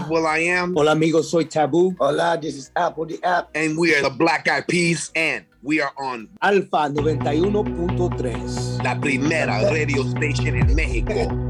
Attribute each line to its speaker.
Speaker 1: will.i.am.
Speaker 2: Hola amigos, soy Taboo.
Speaker 3: Hola, this is Apple the App.
Speaker 1: And we are the Black Eyed Peas, and we are on
Speaker 2: Alfa 91.3.
Speaker 1: La Primera Radio Station in Mexico.